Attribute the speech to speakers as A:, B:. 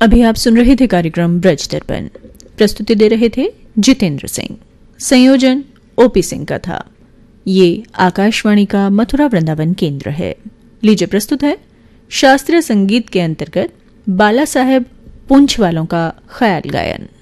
A: अभी आप सुन रहे थे कार्यक्रम ब्रज दर्पण। प्रस्तुति दे रहे थे जितेंद्र सिंह। संयोजन ओपी सिंह का था। ये आकाशवाणी का मथुरा वृंदावन केंद्र है। लीजिए प्रस्तुत है शास्त्रीय संगीत के अंतर्गत बाला साहेब पूंछवालों का ख्याल गायन।